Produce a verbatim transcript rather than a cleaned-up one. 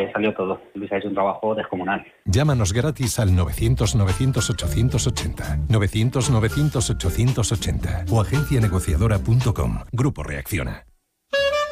salió, salió todo. Luis ha hecho un trabajo descomunal. Llámanos gratis al novecientos novecientos ochocientos ochenta, novecientos novecientos ochocientos ochenta o agencia negociadora punto com. Grupo Reacciona.